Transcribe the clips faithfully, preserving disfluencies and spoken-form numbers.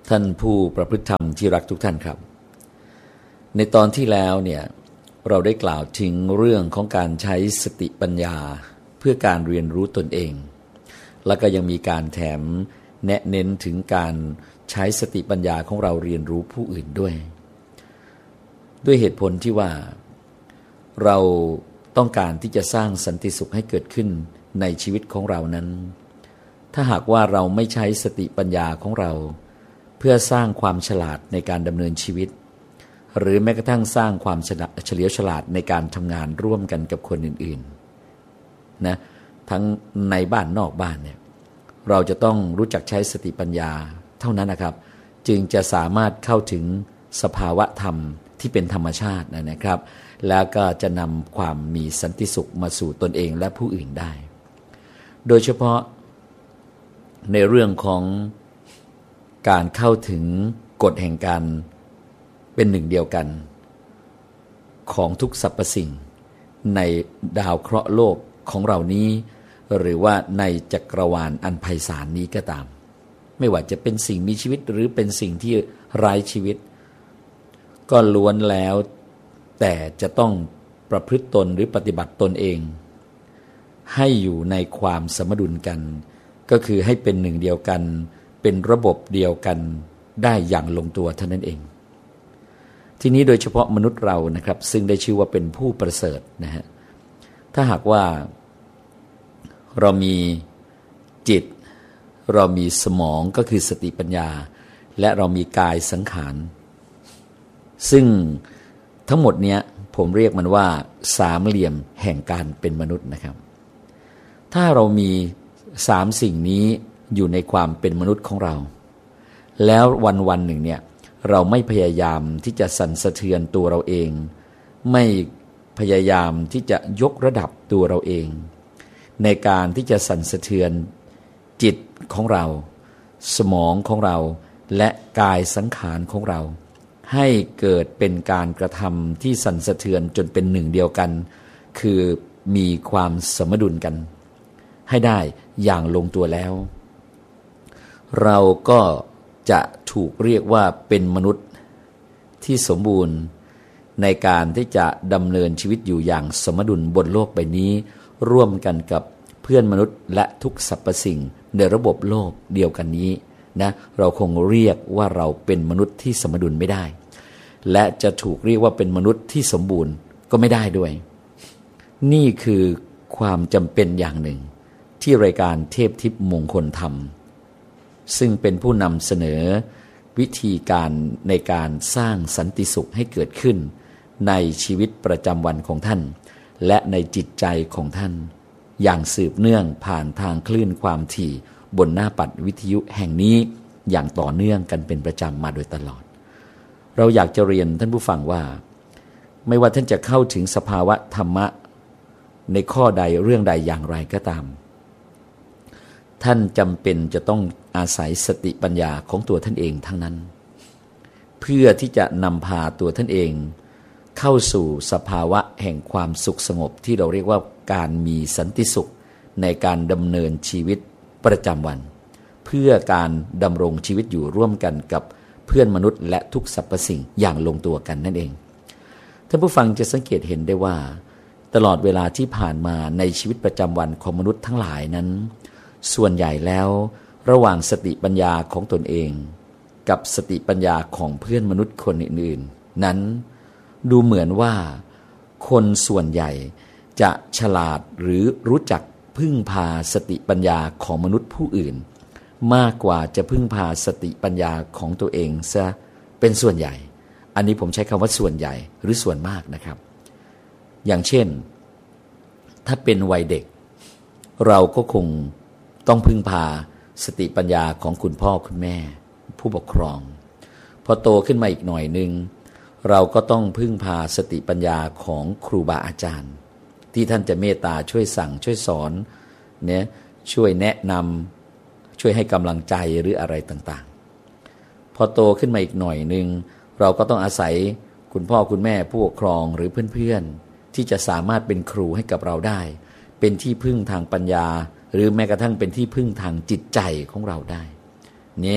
ท่านผู้ประพฤติธรรมที่รักทุกท่านครับในตอนที่แล้วเนี่ยเราได้กล่าวถึงเรื่องของการใช้สติปัญญาเพื่อการเรียนรู้ตนเองแล้วก็ยังมีการแถมแนะเน้นถึงการใช้สติปัญญาของเราเรียนรู้ผู้อื่นด้วยด้วยเหตุผลที่ว่าเราต้องการที่จะสร้างสันติสุขให้เกิดขึ้นในชีวิตของเรานั้นถ้าหากว่าเราไม่ใช้สติปัญญาของเราเพื่อสร้างความฉลาดในการดำเนินชีวิตหรือแม้กระทั่งสร้างความเฉลียวฉลาดในการทำงานร่วมกันกับคนอื่นๆนะทั้งในบ้านนอกบ้านเนี่ยเราจะต้องรู้จักใช้สติปัญญาเท่านั้นนะครับจึงจะสามารถเข้าถึงสภาวะธรรมที่เป็นธรรมชาตินะครับแล้วก็จะนำความมีสันติสุขมาสู่ตนเองและผู้อื่นได้โดยเฉพาะในเรื่องของการเข้าถึงกฎแห่งการเป็นหนึ่งเดียวกันของทุกสรรพสิ่งในดาวเคราะห์โลกของเรานี้หรือว่าในจักรวาลอันไพศาลนี้ก็ตามไม่ว่าจะเป็นสิ่งมีชีวิตหรือเป็นสิ่งที่ไร้ชีวิตก็ล้วนแล้วแต่จะต้องประพฤติตนหรือปฏิบัติตนเองให้อยู่ในความสมดุลกันก็คือให้เป็นหนึ่งเดียวกันเป็นระบบเดียวกันได้อย่างลงตัวเท่านั้นเองทีนี้โดยเฉพาะมนุษย์เรานะครับซึ่งได้ชื่อว่าเป็นผู้ประเสริฐนะฮะถ้าหากว่าเรามีจิตเรามีสมองก็คือสติปัญญาและเรามีกายสังขารซึ่งทั้งหมดเนี้ยผมเรียกมันว่าสามเหลี่ยมแห่งการเป็นมนุษย์นะครับถ้าเรามีสามสิ่งนี้อยู่ในความเป็นมนุษย์ของเราแล้ววันวันหนึ่งเนี่ยเราไม่พยายามที่จะสั่นสะเทือนตัวเราเองไม่พยายามที่จะยกระดับตัวเราเองในการที่จะสั่นสะเทือนจิตของเราสมองของเราและกายสังขารของเราให้เกิดเป็นการกระทำที่สั่นสะเทือนจนเป็นหนึ่งเดียวกันคือมีความสมดุลกันให้ได้อย่างลงตัวแล้วเราก็จะถูกเรียกว่าเป็นมนุษย์ที่สมบูรณ์ในการที่จะดำเนินชีวิตอยู่อย่างสมดุลบนโลกใบนี้ร่วมกันกับเพื่อนมนุษย์และทุกสรรพสิ่งในระบบโลกเดียวกันนี้นะเราคงเรียกว่าเราเป็นมนุษย์ที่สมดุลไม่ได้และจะถูกเรียกว่าเป็นมนุษย์ที่สมบูรณ์ก็ไม่ได้ด้วยนี่คือความจำเป็นอย่างหนึ่งที่รายการเทพทิพย์มงคลธรรมซึ่งเป็นผู้นำเสนอวิธีการในการสร้างสันติสุขให้เกิดขึ้นในชีวิตประจำวันของท่านและในจิตใจของท่านอย่างสืบเนื่องผ่านทางคลื่นความถี่บนหน้าปัดวิทยุแห่งนี้อย่างต่อเนื่องกันเป็นประจำมาโดยตลอดเราอยากจะเรียนท่านผู้ฟังว่าไม่ว่าท่านจะเข้าถึงสภาวะธรรมะในข้อใดเรื่องใดอย่างไรก็ตามท่านจำเป็นจะต้องอาศัยสติปัญญาของตัวท่านเองทั้งนั้นเพื่อที่จะนำพาตัวท่านเองเข้าสู่สภาวะแห่งความสุขสงบที่เราเรียกว่าการมีสันติสุขในการดำเนินชีวิตประจำวันเพื่อการดำรงชีวิตอยู่ร่วมกันกับเพื่อนมนุษย์และทุกสรรพสิ่งอย่างลงตัวกันนั่นเองท่านผู้ฟังจะสังเกตเห็นได้ว่าตลอดเวลาที่ผ่านมาในชีวิตประจำวันของมนุษย์ทั้งหลายนั้นส่วนใหญ่แล้วระหว่างสติปัญญาของตนเองกับสติปัญญาของเพื่อนมนุษย์คนอื่นๆนั้นดูเหมือนว่าคนส่วนใหญ่จะฉลาดหรือรู้จักพึ่งพาสติปัญญาของมนุษย์ผู้อื่นมากกว่าจะพึ่งพาสติปัญญาของตัวเองซะเป็นส่วนใหญ่อันนี้ผมใช้คำว่าส่วนใหญ่หรือส่วนมากนะครับอย่างเช่นถ้าเป็นวัยเด็กเราก็คงต้องพึ่งพาสติปัญญาของคุณพ่อคุณแม่ผู้ปกครองพอโตขึ้นมาอีกหน่อยนึงเราก็ต้องพึ่งพาสติปัญญาของครูบาอาจารย์ที่ท่านจะเมตตาช่วยสั่งช่วยสอนเนี่ยช่วยแนะนำช่วยให้กำลังใจหรืออะไรต่างๆพอโตขึ้นมาอีกหน่อยนึงเราก็ต้องอาศัยคุณพ่อคุณแม่ผู้ปกครองหรือเพื่อนๆที่จะสามารถเป็นครูให้กับเราได้เป็นที่พึ่งทางปัญญาหรือแม้กระทั่งเป็นที่พึ่งทางจิตใจของเราได้เนี่ย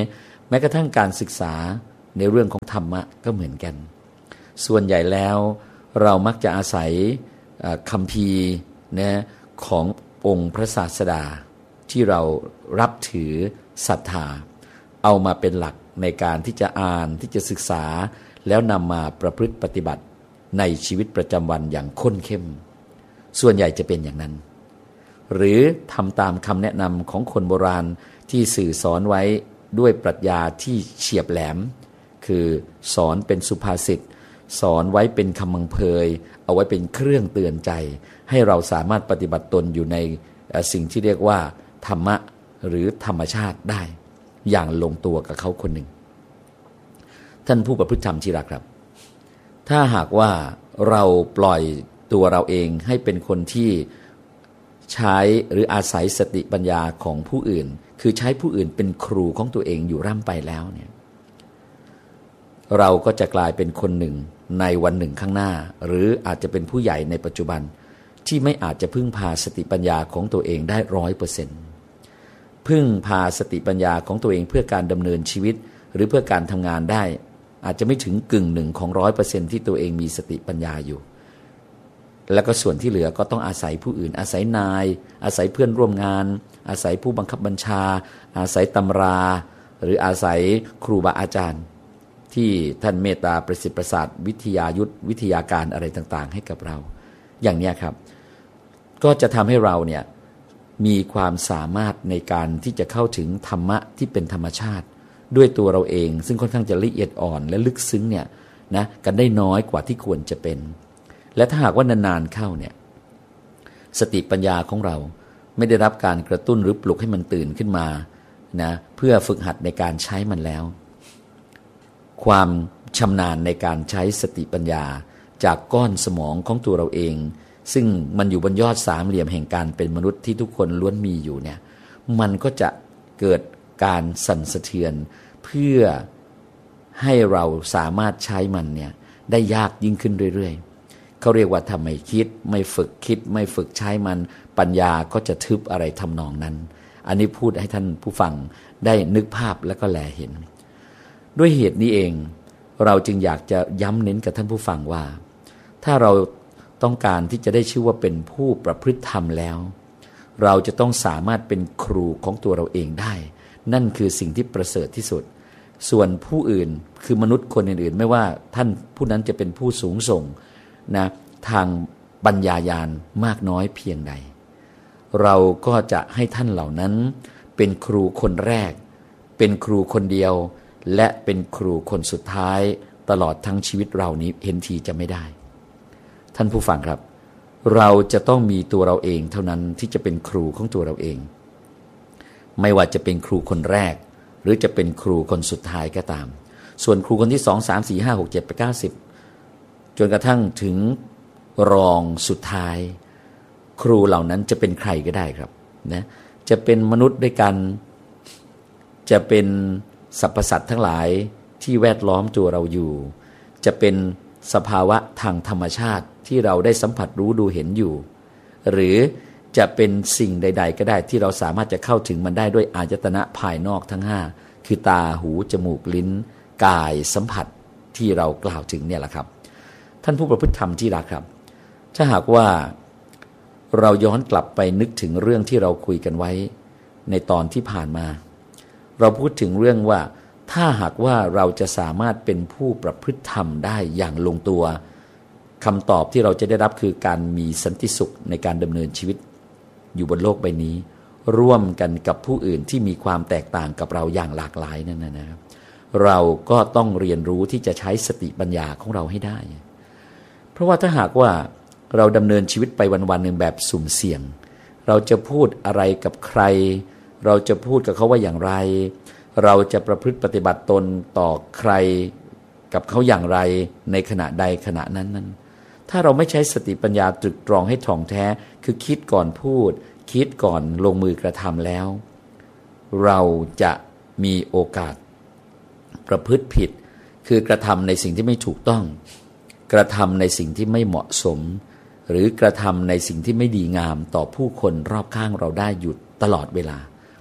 แม้กระทั่งการศึกษาในเรื่องของธรรมะก็เหมือนกันส่วนใหญ่แล้วเรามักจะอาศัยคัมภีร์นะขององค์พระศาสดาที่เรารับถือศรัทธาเอามาเป็นหลักในการที่จะอ่านที่จะศึกษาแล้วนำมาประพฤติปฏิบัติในชีวิตประจำวันอย่างข้นเข้มส่วนใหญ่จะเป็นอย่างนั้นหรือทำตามคำแนะนำของคนโบราณที่สื่อสอนไว้ด้วยปรัชญาที่เฉียบแหลมคือสอนเป็นสุภาษิตสอนไว้เป็นคำบังเพยเอาไว้เป็นเครื่องเตือนใจให้เราสามารถปฏิบัติตนอยู่ในสิ่งที่เรียกว่าธรรมะหรือธรรมชาติได้อย่างลงตัวกับเขาคนหนึ่งท่านผู้ประพฤติธรรมที่รักครับถ้าหากว่าเราปล่อยตัวเราเองให้เป็นคนที่ใช้หรืออาศัยสติปัญญาของผู้อื่นคือใช้ผู้อื่นเป็นครูของตัวเองอยู่ร่ำไปแล้วเนี่ยเราก็จะกลายเป็นคนหนึ่งในวันหนึ่งข้างหน้าหรืออาจจะเป็นผู้ใหญ่ในปัจจุบันที่ไม่อาจจะพึ่งพาสติปัญญาของตัวเองได้ร้อยเปอร์เซ็นต์พึ่งพาสติปัญญาของตัวเองเพื่อการดำเนินชีวิตหรือเพื่อการทำงานได้อาจจะไม่ถึงกึ่งหนึ่งของร้อยเปอร์เซ็นต์ที่ตัวเองมีสติปัญญาอยู่แล้วก็ส่วนที่เหลือก็ต้องอาศัยผู้อื่นอาศัยนายอาศัยเพื่อนร่วมงานอาศัยผู้บังคับบัญชาอาศัยตำราหรืออาศัยครูบาอาจารย์ที่ท่านเมตตาประสิทธิ์ประสาทวิทยายุทธวิทยาการอะไรต่างๆให้กับเราอย่างนี้ครับก็จะทำให้เราเนี่ยมีความสามารถในการที่จะเข้าถึงธรรมะที่เป็นธรรมชาติด้วยตัวเราเองซึ่งค่อนข้างจะละเอียดอ่อนและลึกซึ้งเนี่ยนะกันได้น้อยกว่าที่ควรจะเป็นและถ้าหากว่านานๆเข้าเนี่ยสติปัญญาของเราไม่ได้รับการกระตุ้นหรือปลุกให้มันตื่นขึ้นมานะเพื่อฝึกหัดในการใช้มันแล้วความชำนาญในการใช้สติปัญญาจากก้อนสมองของตัวเราเองซึ่งมันอยู่บนยอดสามเหลี่ยมแห่งการเป็นมนุษย์ที่ทุกคนล้วนมีอยู่เนี่ยมันก็จะเกิดการสั่นสะเทือนเพื่อให้เราสามารถใช้มันเนี่ยได้ยากยิ่งขึ้นเรื่อยๆเขาเรียกว่าทำไมคิดไม่ฝึกคิดไม่ฝึกใช้มันปัญญาก็จะทึบอะไรทำนองนั้นอันนี้พูดให้ท่านผู้ฟังได้นึกภาพและก็แลเห็นด้วยเหตุนี้เองเราจึงอยากจะย้ำเน้นกับท่านผู้ฟังว่าถ้าเราต้องการที่จะได้ชื่อว่าเป็นผู้ประพฤติธรรมแล้วเราจะต้องสามารถเป็นครูของตัวเราเองได้นั่นคือสิ่งที่ประเสริฐที่สุดส่วนผู้อื่นคือมนุษย์คนอื่นๆไม่ว่าท่านผู้นั้นจะเป็นผู้สูงส่งนะทางปัญญาญาณมากน้อยเพียงใดเราก็จะให้ท่านเหล่านั้นเป็นครูคนแรกเป็นครูคนเดียวและเป็นครูคนสุดท้ายตลอดทั้งชีวิตเรานี้เห็นทีจะไม่ได้ท่านผู้ฟังครับเราจะต้องมีตัวเราเองเท่านั้นที่จะเป็นครูของตัวเราเองไม่ว่าจะเป็นครูคนแรกหรือจะเป็นครูคนสุดท้ายก็ตามส่วนครูคนที่สองสามสี่ห้าหกเจ็ดแปดเก้าสิบจนกระทั่งถึงรองสุดท้ายครูเหล่านั้นจะเป็นใครก็ได้ครับนะจะเป็นมนุษย์ด้วยกันจะเป็นสรรพสัตว์ทั้งหลายที่แวดล้อมตัวเราอยู่จะเป็นสภาวะทางธรรมชาติที่เราได้สัมผัสรู้ดูเห็นอยู่หรือจะเป็นสิ่งใดๆก็ได้ที่เราสามารถจะเข้าถึงมันได้ด้วยอายตนะภายนอกทั้งห้าคือตาหูจมูกลิ้นกายสัมผัสที่เรากล่าวถึงเนี่ยแหละครับท่านผู้ประพฤติธรรมที่รักครับถ้าหากว่าเราย้อนกลับไปนึกถึงเรื่องที่เราคุยกันไว้ในตอนที่ผ่านมาเราพูดถึงเรื่องว่าถ้าหากว่าเราจะสามารถเป็นผู้ประพฤติธรรมได้อย่างลงตัวคำตอบที่เราจะได้รับคือการมีสันติสุขในการดำเนินชีวิตอยู่บนโลกใบนี้ร่วมกันกับผู้อื่นที่มีความแตกต่างกับเราอย่างหลากหลายนั่นนะครับเราก็ต้องเรียนรู้ที่จะใช้สติปัญญาของเราให้ได้เพราะว่าถ้าหากว่าเราดำเนินชีวิตไปวันๆหนึ่งแบบสุ่มเสี่ยงเราจะพูดอะไรกับใครเราจะพูดกับเขาว่าอย่างไรเราจะประพฤติปฏิบัติตนต่อใครกับเขาอย่างไรในขณะใดขณะนั้นนั้นถ้าเราไม่ใช้สติปัญญาตรึกตรองให้ถ่องแท้คือคิดก่อนพูดคิดก่อนลงมือกระทำแล้วเราจะมีโอกาสประพฤติผิดคือกระทำในสิ่งที่ไม่ถูกต้องกระทำในสิ่งที่ไม่เหมาะสมหรือกระทำในสิ่งที่ไม่ดีงามต่อผู้คนรอบข้างเราได้อยู่ตลอดเวลา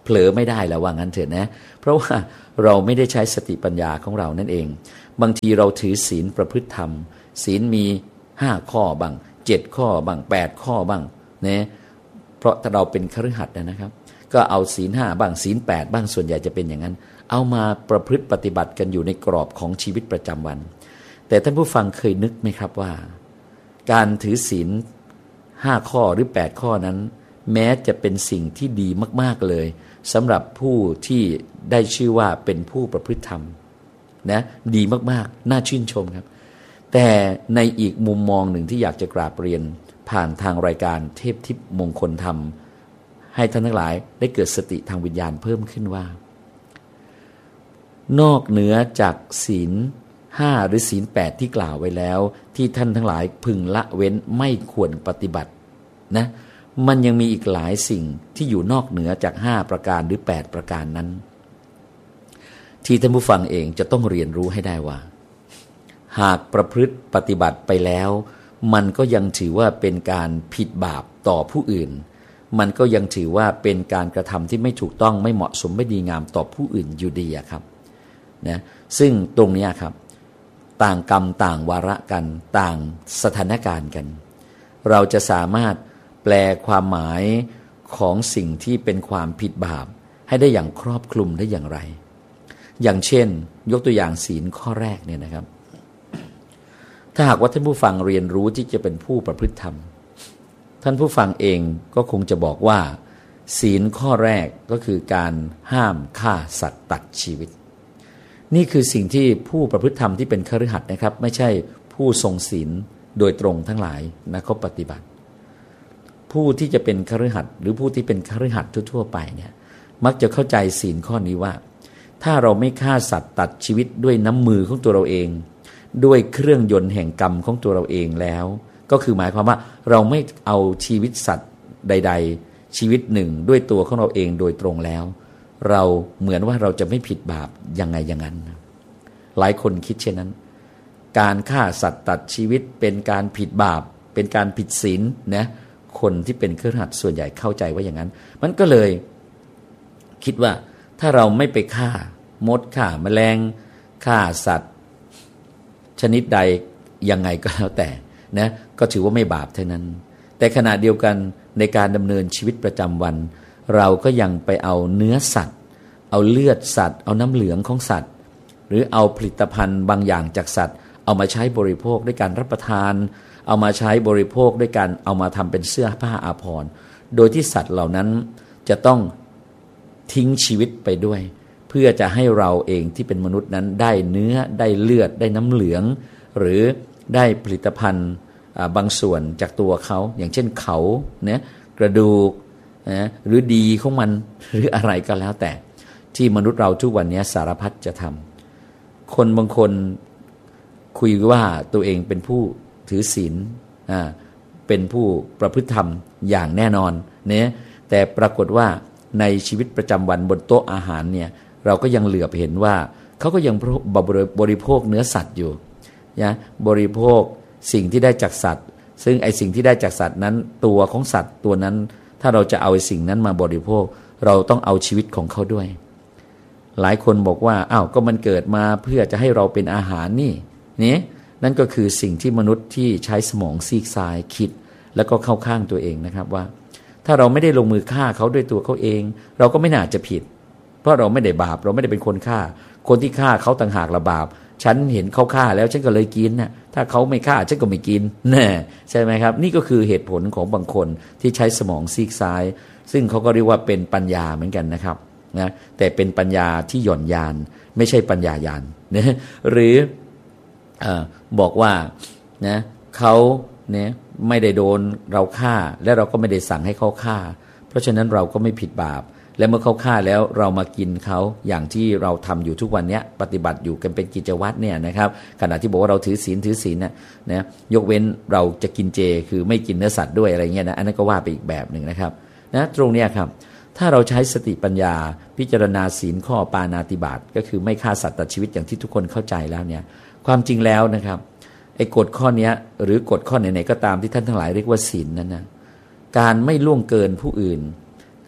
เผลอไม่ได้แล้วว่างั้นเถอะนะเพราะว่าเราไม่ได้ใช้สติปัญญาของเรานั่นเองบางทีเราถือศีลประพฤติธรรมศีลมีห้าข้อบ้างเจ็ดข้อบ้างแปดข้อบ้างนะเพราะถ้าเราเป็นคฤหัสถ์นะครับก็เอาศีลห้าบ้างศีลแปดบ้างส่วนใหญ่จะเป็นอย่างนั้นเอามาประพฤติปฏิบัติกันอยู่ในกรอบของชีวิตประจำวันแต่ท่านผู้ฟังเคยนึกไหมครับว่าการถือศีลห้าข้อหรือแปดข้อนั้นแม้จะเป็นสิ่งที่ดีมากๆเลยสำหรับผู้ที่ได้ชื่อว่าเป็นผู้ประพฤติธรรมนะดีมากๆน่าชื่นชมครับแต่ในอีกมุมมองหนึ่งที่อยากจะกราบเรียนผ่านทางรายการเทพทิพย์มงคลธรรมให้ท่านทั้งหลายได้เกิดสติทางวิญญาณเพิ่มขึ้นว่านอกเหนือจากศีลห้าหรือศีลแปดที่กล่าวไว้แล้วที่ท่านทั้งหลายพึงละเว้นไม่ควรปฏิบัตินะมันยังมีอีกหลายสิ่งที่อยู่นอกเหนือจากห้าประการหรือแปดประการนั้นที่ท่านผู้ฟังเองจะต้องเรียนรู้ให้ได้ว่าหากประพฤติปฏิบัติไปแล้วมันก็ยังถือว่าเป็นการผิดบาปต่อผู้อื่นมันก็ยังถือว่าเป็นการกระทำที่ไม่ถูกต้องไม่เหมาะสมไม่ดีงามต่อผู้อื่นอยู่ดีครับนะซึ่งตรงนี้ครับต่างกรรมต่างวาระกันต่างสถานการณ์กันเราจะสามารถแปลความหมายของสิ่งที่เป็นความผิดบาปให้ได้อย่างครอบคลุมได้อย่างไรอย่างเช่นยกตัวอย่างศีลข้อแรกเนี่ยนะครับถ้าหากว่าท่านผู้ฟังเรียนรู้ที่จะเป็นผู้ประพฤติธรรมท่านผู้ฟังเองก็คงจะบอกว่าศีลข้อแรกก็คือการห้ามฆ่าสัตว์ตัดชีวิตนี่คือสิ่งที่ผู้ประพฤติธรรมที่เป็นคฤหัสถ์นะครับไม่ใช่ผู้ทรงศีลโดยตรงทั้งหลายนะเขาปฏิบัติผู้ที่จะเป็นคฤหัสถ์หรือผู้ที่เป็นคฤหัสถ์ทั่วๆไปเนี่ยมักจะเข้าใจศีลข้อนี้ว่าถ้าเราไม่ฆ่าสัตว์ตัดชีวิตด้วยน้ำมือของตัวเราเองด้วยเครื่องยนต์แห่งกรรมของตัวเราเองแล้วก็คือหมายความว่าเราไม่เอาชีวิตสัตว์ใดๆชีวิตหนึ่งด้วยตัวของเราเองโดยตรงแล้วเราเหมือนว่าเราจะไม่ผิดบาปยังไงอย่างนั้นหลายคนคิดเช่นนั้นการฆ่าสัตว์ตัดชีวิตเป็นการผิดบาปเป็นการผิดศีลนะคนที่เป็นคฤหัสถ์ส่วนใหญ่เข้าใจว่าอย่างนั้นมันก็เลยคิดว่าถ้าเราไม่ไปฆ่ามดฆ่าแมลงฆ่าสัตว์ชนิดใดยังไงก็แล้วแต่นะก็ถือว่าไม่บาปเท่านั้นแต่ขณะเดียวกันในการดำเนินชีวิตประจำวันเราก็ยังไปเอาเนื้อสัตว์เอาเลือดสัตว์เอาน้ำเหลืองของสัตว์หรือเอาผลิตภัณฑ์บางอย่างจากสัตว์เอามาใช้บริโภคด้วยการรับประทานเอามาใช้บริโภคด้วยการเอามาทำเป็นเสื้อผ้าอาภรณ์โดยที่สัตว์เหล่านั้นจะต้องทิ้งชีวิตไปด้วยเพื่อจะให้เราเองที่เป็นมนุษย์นั้นได้เนื้อได้เลือดได้น้ำเหลืองหรือได้ผลิตภัณฑ์บางส่วนจากตัวเขาอย่างเช่นเขาเนี่ยกระดูกนะหรือดีของมันหรืออะไรก็แล้วแต่ที่มนุษย์เราทุกวันนี้สารพัดจะทำคนบางคนคุยว่าตัวเองเป็นผู้ถือศีลอ่าเป็นผู้ประพฤติธรรมอย่างแน่นอนเนี่ยแต่ปรากฏว่าในชีวิตประจำวันบนโต๊ะอาหารเนี่ยเราก็ยังเหลือบเห็นว่าเขาก็ยังบริโภคเนื้อสัตว์อยู่นะบริโภคสิ่งที่ได้จากสัตว์ซึ่งไอสิ่งที่ได้จากสัตว์นั้นตัวของสัตว์ตัวนั้นถ้าเราจะเอาไอสิ่งนั้นมาบริโภคเราต้องเอาชีวิตของเขาด้วยหลายคนบอกว่าอ้าวก็มันเกิดมาเพื่อจะให้เราเป็นอาหารนี่นี่นั่นก็คือสิ่งที่มนุษย์ที่ใช้สมองซีกซ้ายคิดแล้วก็เข้าข้างตัวเองนะครับว่าถ้าเราไม่ได้ลงมือฆ่าเขาด้วยตัวเขาเองเราก็ไม่น่าจะผิดเพราะเราไม่ได้บาปเราไม่ได้เป็นคนฆ่าคนที่ฆ่าเขาต่างหากละบาปฉันเห็นเขาฆ่าแล้วฉันก็เลยกินน่ะถ้าเขาไม่ฆ่าฉันก็ไม่กินแน่ใช่ไหมครับนี่ก็คือเหตุผลของบางคนที่ใช้สมองซีกซ้ายซึ่งเขาก็เรียกว่าเป็นปัญญาเหมือนกันนะครับนะแต่เป็นปัญญาที่หย่อนยานไม่ใช่ปัญญายานนะหรือเอ่อบอกว่านะเขาเนี่ยไม่ได้โดนเราฆ่าและเราก็ไม่ได้สั่งให้เขาฆ่าเพราะฉะนั้นเราก็ไม่ผิดบาปและเมื่อเขาฆ่าแล้วเรามากินเขาอย่างที่เราทำอยู่ทุกวันนี้ปฏิบัติอยู่กันเป็นกิจวัตรเนี่ยนะครับขณะที่บอกว่าเราถือศีลถือศีลนะนะยกเว้นเราจะกินเจคือไม่กินเนื้อสัตว์ด้วยอะไรเงี้ยนะอันนั้นก็ว่าไปอีกแบบหนึ่งนะครับนะตรงเนี้ยครับถ้าเราใช้สติปัญญาพิจารณาศีลข้อปาณาติบาตก็คือไม่ฆ่าสัตว์ตัดชีวิตอย่างที่ทุกคนเข้าใจแล้วเนี่ยความจริงแล้วนะครับไอ้กฎข้อนี้หรือกฎข้อไหนๆก็ตามที่ท่านทั้งหลายเรียกว่าศีลนั้นนะการไม่ล่วงเกินผู้อื่น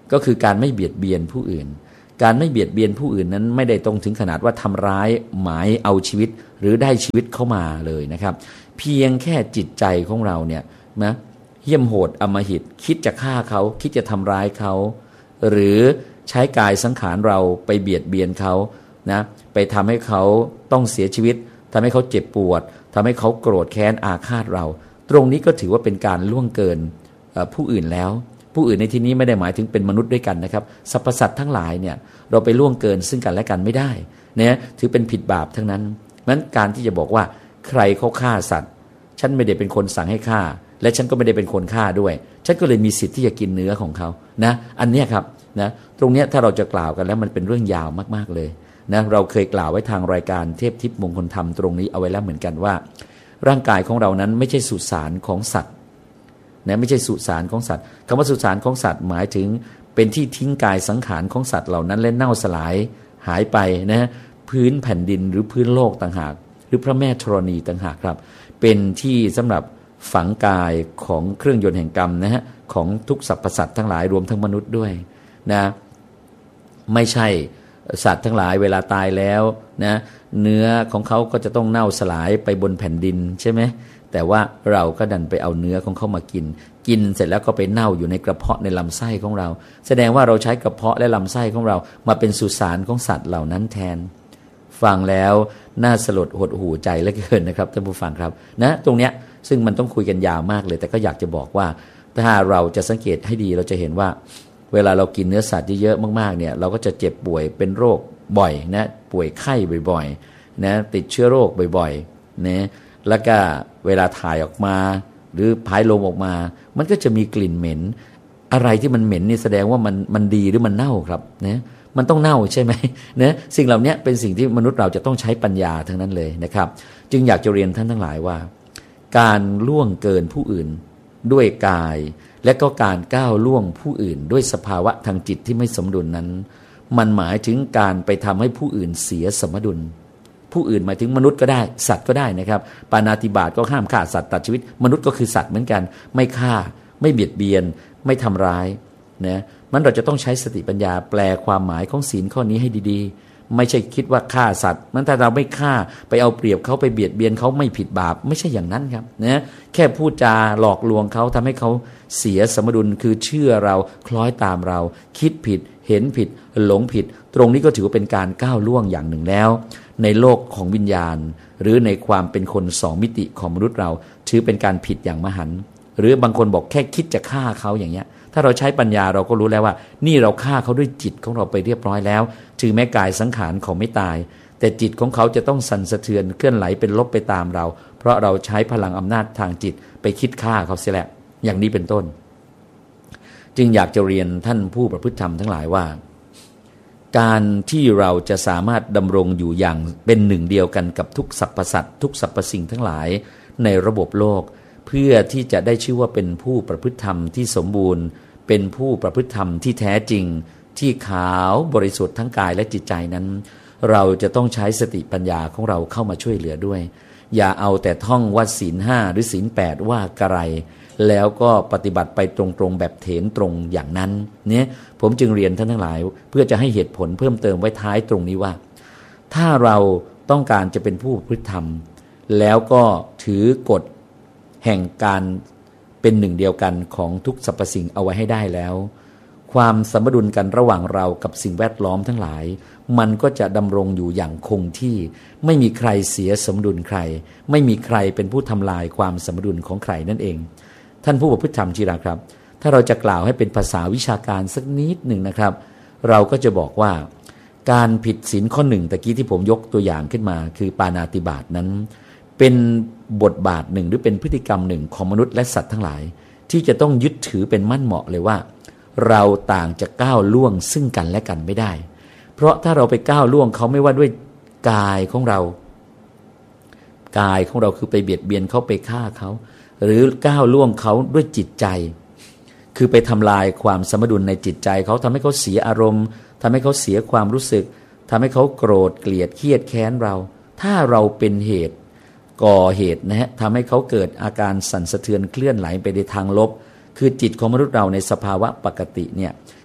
ก็คือการไม่เบียดเบียนผู้อื่นการไม่เบียดเบียนผู้อื่นนั้นไม่ได้ตรงถึงขนาดว่าทำร้ายหมายเอาชีวิตหรือได้ชีวิตเข้ามาเลยนะครับเพียงแค่จิตใจของเราเนี่ยนะเหี้ยมโหดอำมหิตคิดจะฆ่าเขาคิดจะทำร้ายเขาหรือใช้กายสังขารเราไปเบียดเบียนเขานะไปทำให้เขาต้องเสียชีวิตทำให้เขาเจ็บปวดทำให้เขาโกรธแค้นอาฆาตเราตรงนี้ก็ถือว่าเป็นการล่วงเกินผู้อื่นแล้วผู้อื่นในที่นี้ไม่ได้หมายถึงเป็นมนุษย์ด้วยกันนะครับสรรพสัตว์ทั้งหลายเนี่ยเราไปล่วงเกินซึ่งกันและกันไม่ได้นะถือเป็นผิดบาปทั้งนั้นงั้นการที่จะบอกว่าใครเขาฆ่าสัตว์ฉันไม่ได้เป็นคนสั่งให้ฆ่าและฉันก็ไม่ได้เป็นคนฆ่าด้วยฉันก็เลยมีสิทธิ์ที่จะกินเนื้อของเขานะอันเนี้ยครับนะตรงเนี้ยถ้าเราจะกล่าวกันแล้วมันเป็นเรื่องยาวมากๆเลยนะเราเคยกล่าวไว้ทางรายการเทพทิพย์มงคลธรรมตรงนี้เอาไว้แล้วเหมือนกันว่าร่างกายของเรานั้นไม่ใช่สุสานของสัตว์นะไม่ใช่สุสานของสัตว์คำว่าสุสานของสัตว์หมายถึงเป็นที่ทิ้งกายสังขารของสัตว์เหล่านั้นและเน่าสลายหายไปนะพื้นแผ่นดินหรือพื้นโลกต่างหากหรือพระแม่ธรณีต่างหากครับเป็นที่สำหรับฝังกายของเครื่องยนต์แห่งกรรมนะฮะของทุกสรรพสัตว์ทั้งหลายรวมทั้งมนุษย์ด้วยนะไม่ใช่สัตว์ทั้งหลายเวลาตายแล้วนะเนื้อของเขาก็จะต้องเน่าสลายไปบนแผ่นดินใช่ไหมแต่ว่าเราก็ดันไปเอาเนื้อของเขามากินกินเสร็จแล้วก็ไปเน่าอยู่ในกระเพาะในลำไส้ของเราแสดงว่าเราใช้กระเพาะและลำไส้ของเรามาเป็นสุสานของสัตว์เหล่านั้นแทนฟังแล้วน่าสลดหดหู่ใจเหลือเกินนะครับท่านผู้ฟังครับนะตรงเนี้ยซึ่งมันต้องคุยกันยาวมากเลยแต่ก็อยากจะบอกว่าถ้าเราจะสังเกตให้ดีเราจะเห็นว่าเวลาเรากินเนื้อสัตว์เยอะๆมากๆเนี่ยเราก็จะเจ็บป่วยเป็นโรคบ่อยนะป่วยไข้บ่อยๆนะติดเชื้อโรคบ่อยๆนะแล้วก็เวลาถ่ายออกมาหรือพายลมออกมามันก็จะมีกลิ่นเหม็นอะไรที่มันเหม็นนี่แสดงว่ามันมันดีหรือมันเน่าครับนะมันต้องเน่าใช่ไหมนะสิ่งเหล่านี้เป็นสิ่งที่มนุษย์เราจะต้องใช้ปัญญาทั้งนั้นเลยนะครับจึงอยากจะเรียนท่านทั้งหลายว่าการล่วงเกินผู้อื่นด้วยกายและก็การก้าวล่วงผู้อื่นด้วยสภาวะทางจิตที่ไม่สมดุลนั้นมันหมายถึงการไปทำให้ผู้อื่นเสียสมดุลผู้อื่นหมายถึงมนุษย์ก็ได้สัตว์ก็ได้นะครับปาณาติบาตก็ห้ามฆ่าสัตว์ตัดชีวิตมนุษย์ก็คือสัตว์เหมือนกันไม่ฆ่าไม่เบียดเบียนไม่ทำร้ายนะมันเราจะต้องใช้สติปัญญาแปลความหมายของศีลข้อนี้ให้ดีๆไม่ใช่คิดว่าฆ่าสัตว์มันถ้าเราไม่ฆ่าไปเอาเปรียบเขาไปเบียดเบียนเขาไม่ผิดบาปไม่ใช่อย่างนั้นครับนะแค่พูดจาหลอกลวงเขาทำให้เขาเสียสมดุลคือเชื่อเราคล้อยตามเราคิดผิดเห็นผิดหลงผิดตรงนี้ก็ถือว่าเป็นการก้าวล่วงอย่างหนึ่งแล้วในโลกของวิญญาณหรือในความเป็นคนสองมิติของมนุษย์เราถือเป็นการผิดอย่างมหันต์หรือบางคนบอกแค่คิดจะฆ่าเขาอย่างเงี้ยถ้าเราใช้ปัญญาเราก็รู้แล้วว่านี่เราฆ่าเขาด้วยจิตของเราไปเรียบร้อยแล้วถึงแม้กายสังขารเขาไม่ตายแต่จิตของเขาจะต้องสั่นสะเทือนเคลื่อนไหลเป็นลบไปตามเราเพราะเราใช้พลังอำนาจทางจิตไปคิดฆ่าเขาเสียแล้วอย่างนี้เป็นต้นจึงอยากจะเรียนท่านผู้ประพฤติธรรมทั้งหลายว่าการที่เราจะสามารถดำรงอยู่อย่างเป็นหนึ่งเดียวกันกับทุกสรรพสัตว์ทุกสรรพสิ่งทั้งหลายในระบบโลกเพื่อที่จะได้ชื่อว่าเป็นผู้ประพฤติธรรมที่สมบูรณ์เป็นผู้ประพฤติธรรมที่แท้จริงที่ขาวบริสุทธิ์ทั้งกายและจิตใจนั้นเราจะต้องใช้สติปัญญาของเราเข้ามาช่วยเหลือด้วยอย่าเอาแต่ท่องว่าศีลห้าหรือศีลแปดว่ากระไรแล้วก็ปฏิบัติไปตรงๆแบบเถนตรงอย่างนั้นเนี่ยผมจึงเรียนท่านทั้งหลายเพื่อจะให้เหตุผลเพิ่มเติมไว้ท้ายตรงนี้ว่าถ้าเราต้องการจะเป็นผู้ประพฤติธรรมแล้วก็ถือกฎแห่งการเป็นหนึ่งเดียวกันของทุกสรรพสิ่งเอาไว้ให้ได้แล้วความสมดุลกันระหว่างเรากับสิ่งแวดล้อมทั้งหลายมันก็จะดำรงอยู่อย่างคงที่ไม่มีใครเสียสมดุลใครไม่มีใครเป็นผู้ทำลายความสมดุลของใครนั่นเองท่านผู้ประพฤติธรรมที่รักครับถ้าเราจะกล่าวให้เป็นภาษาวิชาการสักนิดหนึ่งนะครับเราก็จะบอกว่าการผิดศีลข้อหนึ่งตะกี้ที่ผมยกตัวอย่างขึ้นมาคือปาณาติบาตนั้นเป็นบทบาทหนึ่งหรือเป็นพฤติกรรมหนึ่งของมนุษย์และสัตว์ทั้งหลายที่จะต้องยึดถือเป็นมั่นเหมาะเลยว่าเราต่างจะก้าวล่วงซึ่งกันและกันไม่ได้เพราะถ้าเราไปก้าวล่วงเขาไม่ว่าด้วยกายของเรากายของเราคือไปเบียดเบียนเขาไปฆ่าเขาหรือก้าวล่วงเขาด้วยจิตใจคือไปทำลายความสมดุลในจิตใจเขาทำให้เขาเสียอารมณ์ทำให้เขาเสียความรู้สึกทำให้เขาโกรธเกลียดเครียดแค้นเราถ้าเราเป็นเหตุก่อเหตุนะฮะทำให้เขาเกิดอาการสั่นสะเทือนเคลื่อนไหลไปในทางลบคือจิตของมนุษย์เราในสภาวะปกติเนี่ย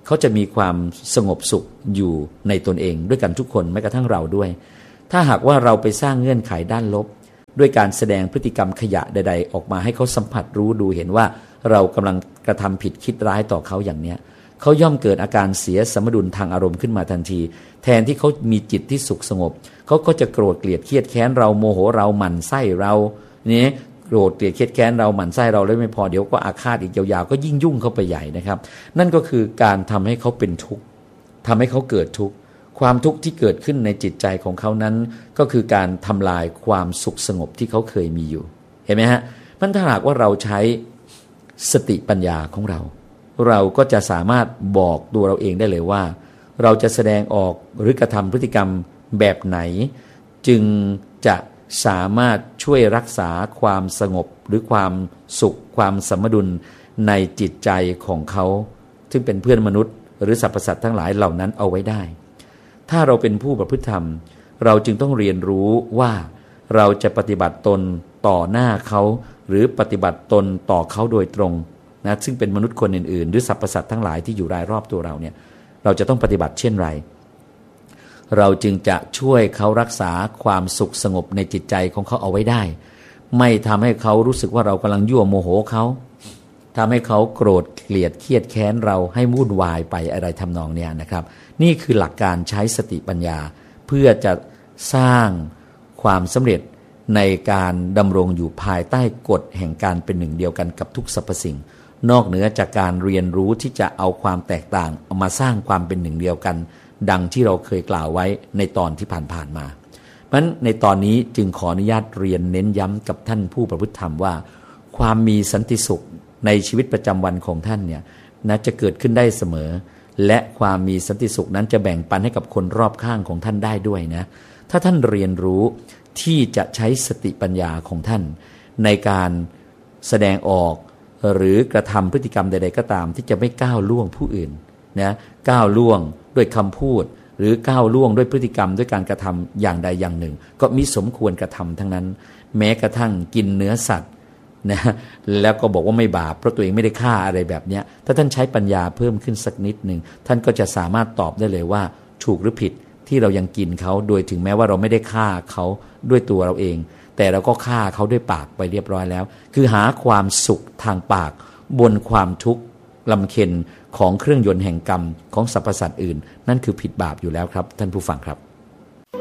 เขาจะมีความสงบสุขอยู่ในตนเองด้วยกันทุกคนแม้กระทั่งเราด้วยถ้าหากว่าเราไปสร้างเงื่อนไขด้านลบด้วยการแสดงพฤติกรรมขยะใดๆออกมาให้เขาสัมผัสรู้ดูเห็นว่าเรากำลังกระทำผิดคิดร้ายต่อเขาอย่างเนี้ยเขาย่อมเกิดอาการเสียสมดุลทางอารมณ์ขึ้นมาทันทีแทนที่เขามีจิตที่สุขสงบเขาก็จะโกรธเกลียดเครียดแค้นเราโมโหเราหมั่นไส้เรานี่โกรธเกลียดเครียดแค้นเราหมั่นไส้เราแล้วไม่พอเดี๋ยวก็อาฆาตอีกยาวๆก็ยิ่งยุ่งเข้าไปใหญ่นะครับนั่นก็คือการทำให้เขาเป็นทุกข์ทำให้เขาเกิดทุกข์ความทุกข์ที่เกิดขึ้นในจิตใจของเขานั้นก็คือการทำลายความสุขสงบที่เขาเคยมีอยู่เห็นไหมฮะมันถ้าหากว่าเราใช้สติปัญญาของเราเราก็จะสามารถบอกตัวเราเองได้เลยว่าเราจะแสดงออกหรือกระทำพฤติกรรมแบบไหนจึงจะสามารถช่วยรักษาความสงบหรือความสุขความสมดุลในจิตใจของเขาซึ่งเป็นเพื่อนมนุษย์หรือสรรพสัตว์ทั้งหลายเหล่านั้นเอาไว้ได้ถ้าเราเป็นผู้ประพฤติธรรมเราจึงต้องเรียนรู้ว่าเราจะปฏิบัติตนต่อหน้าเขาหรือปฏิบัติตนต่อเขาโดยตรงนะซึ่งเป็นมนุษย์คนอื่นๆหรือสรรพสัตว์ทั้งหลายที่อยู่รายรอบตัวเราเนี่ยเราจะต้องปฏิบัติเช่นไรเราจึงจะช่วยเขารักษาความสุขสงบในจิตใจของเขาเอาไว้ได้ไม่ทำให้เขารู้สึกว่าเรากำลังยั่วโมโหเขาทำให้เขาโกรธเกลียดเครียดแค้นเราให้วุ่นวายไปอะไรทำนองเนี้ยนะครับนี่คือหลักการใช้สติปัญญาเพื่อจะสร้างความสำเร็จในการดำรงอยู่ภายใต้กฎแห่งการเป็นหนึ่งเดียวกันกับทุกสรรพสิ่งนอกเหนือจากการเรียนรู้ที่จะเอาความแตกต่างเอามาสร้างความเป็นหนึ่งเดียวกันดังที่เราเคยกล่าวไว้ในตอนที่ผ่านๆมาเพราะฉะนั้นในตอนนี้จึงขออนุญาตเรียนเน้นย้ำกับท่านผู้ประพฤติธรรมว่าความมีสันติสุขในชีวิตประจำวันของท่านเนี่ยนะจะเกิดขึ้นได้เสมอและความมีสันติสุขนั้นจะแบ่งปันให้กับคนรอบข้างของท่านได้ด้วยนะถ้าท่านเรียนรู้ที่จะใช้สติปัญญาของท่านในการแสดงออกหรือกระทำพฤติกรรมใดๆก็ตามที่จะไม่ก้าวล่วงผู้อื่นนะก้าวล่วงด้วยคำพูดหรือก้าวล่วงด้วยพฤติกรรมด้วยการกระทำอย่างใดอย่างหนึ่งก็มิสมควรกระทำทั้งนั้นแม้กระทั่งกินเนื้อสัตว์นะแล้วก็บอกว่าไม่บาปเพราะตัวเองไม่ได้ฆ่าอะไรแบบนี้ถ้าท่านใช้ปัญญาเพิ่มขึ้นสักนิดหนึ่งท่านก็จะสามารถตอบได้เลยว่าถูกหรือผิดที่เรายังกินเขาโดยถึงแม้ว่าเราไม่ได้ฆ่าเขาด้วยตัวเราเองแต่เราก็ฆ่าเขาด้วยปากไปเรียบร้อยแล้วคือหาความสุขทางปากบนความทุกข์ลำเค็ญของเครื่องยนต์แห่งกรรมของสรรพสัตว์อื่นนั่นคือผิดบาปอยู่แล้วครับท่านผู้ฟังครับ